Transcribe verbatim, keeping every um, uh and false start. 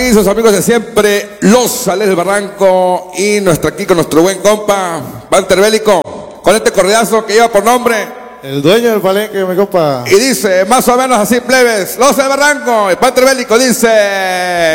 Y sus amigos de siempre, los Sales del Barranco, y nuestra aquí con nuestro buen compa, Walter Bélico, con este corridazo que lleva por nombre El Dueño del Palenque, mi compa. y dice más o menos así, plebes, los del Barranco, y Walter Bélico dice...